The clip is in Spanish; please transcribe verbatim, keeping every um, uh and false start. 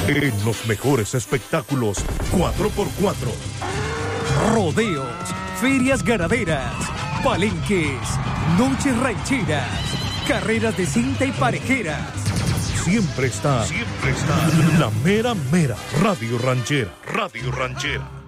En los mejores espectáculos cuatro por cuatro. Rodeos, ferias ganaderas, palenques, noches rancheras, carreras de cinta y parejeras. Siempre está, siempre está la mera mera Radio Ranchera, Radio Ranchera.